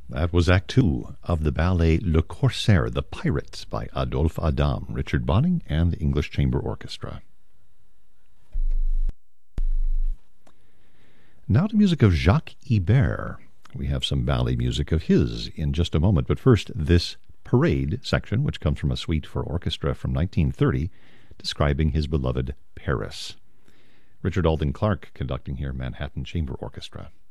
That was Act Two of the ballet Le Corsaire, The Pirates by Adolphe Adam, Richard Bonning, and the English Chamber Orchestra. Now to music of Jacques Ibert. We have some ballet music of his in just a moment, but first, this Parade section, which comes from a suite for orchestra from 1930, describing his beloved Paris. Richard Alden Clark conducting here, Manhattan Chamber Orchestra.